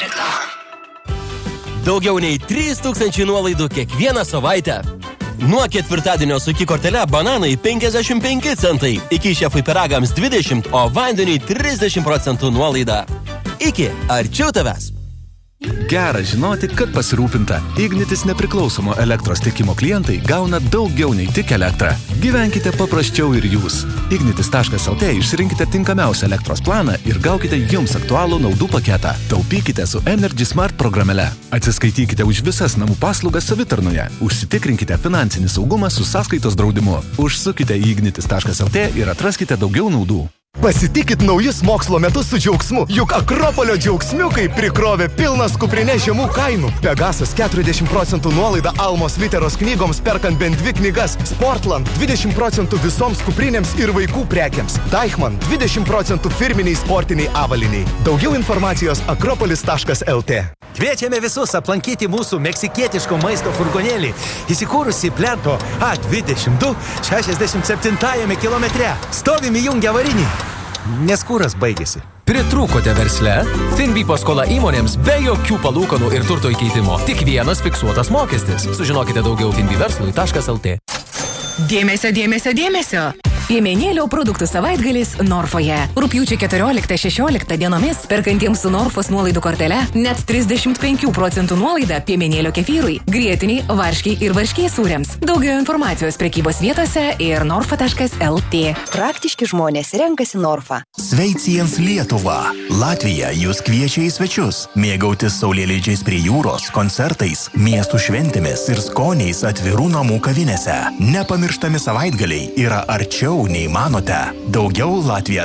Reklama. Daugiau nei 3000 nuolaidų kiekvieną savaitę. Nuo ketvirtadienio su iki kortele bananai 55 centai, iki šefui pyragams 20, o vandeniui 30% nuolaida. Iki arčiau tavęs. Gera žinoti, kad pasirūpinta. Ignitis nepriklausomo elektros tiekimo klientai gauna daugiau nei tik elektrą. Gyvenkite paprasčiau ir jūs. Ignitis.lt išsirinkite tinkamiausią elektros planą ir gaukite jums aktualų naudų paketą. Taupykite su Energy Smart programėle. Atsiskaitykite už visas namų paslaugas savitarnoje. Užsitikrinkite finansinį saugumą su sąskaitos draudimu. Užsukite į ignitis.lt ir atraskite daugiau naudų. Pasitikit naujus mokslo metus su džiaugsmu, juk Akropolio džiaugsmiukai prikrovė pilnas kuprinės žemų kainų. Pegasas 40% nuolaida Almos Literos knygoms perkant bent 2 knygas. Sportland 20% visoms kuprinėms ir vaikų prekiams. Deichmann 20% firminiai sportiniai avaliniai. Daugiau informacijos akropolis.lt. Kviečiame visus aplankyti mūsų meksikietiško maisto furgonėlį, įsikūrusi Plento A22 67 kilometre. Stovim įjungę avarinį, nes kuras baigėsi. Pritrūkote versle? Finbi paskola įmonėms be jokių palūkanų ir turto įkeitimo. Tik vienas fiksuotas mokestis. Sužinokite daugiau finbiverslui.lt. Dėmesio, dėmesio, dėmesio. Piemenėlio produktų savaitgalis Norfoje. Rugpjūčio 14-16 dienomis perkantiems su Norfos nuolaidų kortele net 35% nuolaida piemenėlio kefyrui, grietiniai, varškiai ir varškiai sūriams. Daugiau informacijos prekybos vietose ir norfa.lt. Praktiški žmonės renkasi Norfą. Sveiciens Lietuva. Latvija jūs kviečia į svečius. Mėgautis saulėleidžiais prie jūros, koncertais, miestų šventėmis ir skoniais atvirų namų kavinėse. Nepamirštami savaitgaliai yra arčiau nei manote. Daugiau Latvija